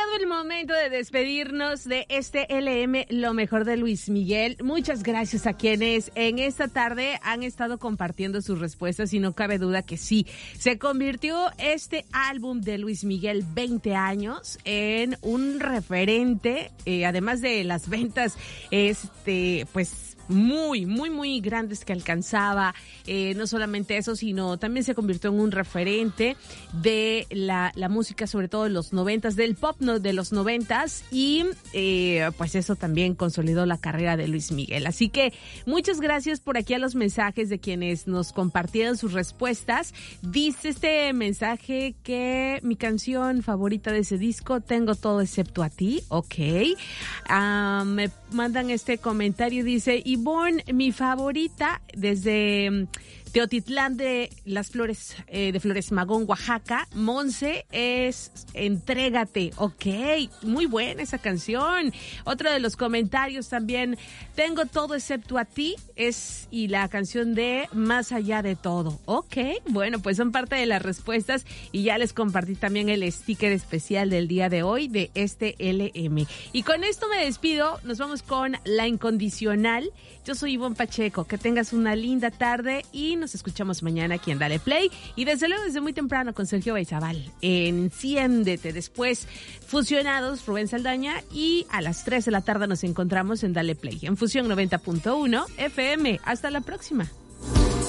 llegado el momento de despedirnos de este LM, lo mejor de Luis Miguel. Muchas gracias a quienes en esta tarde han estado compartiendo sus respuestas y no cabe duda que sí, se convirtió este álbum de Luis Miguel 20 años en un referente, además de las ventas, pues muy grandes que alcanzaba, no solamente eso, sino también se convirtió en un referente de la música, sobre todo de los 90s, del pop de los 90s, y pues eso también consolidó la carrera de Luis Miguel. Así que muchas gracias por aquí a los mensajes de quienes nos compartieron sus respuestas. Dice este mensaje que mi canción favorita de ese disco, Tengo todo excepto a ti. Ok. Me mandan este comentario, dice Ivonne, mi favorita desde Teotitlán de las Flores, de Flores Magón, Oaxaca, Monse, es Entrégate. Ok, muy buena esa canción. Otro de los comentarios también, Tengo todo excepto a ti, y la canción de Más allá de todo. Ok, bueno, pues son parte de las respuestas y ya les compartí también el sticker especial del día de hoy de este LM. Y con esto me despido, nos vamos con La Incondicional. Yo soy Ivonne Pacheco, que tengas una linda tarde y nos escuchamos mañana aquí en Dale Play. Y desde luego desde muy temprano con Sergio Baizabal. Enciéndete. Después Fusionados, Rubén Saldaña. Y a las 3 de la tarde nos encontramos en Dale Play, en Fusión 90.1 FM. Hasta la próxima.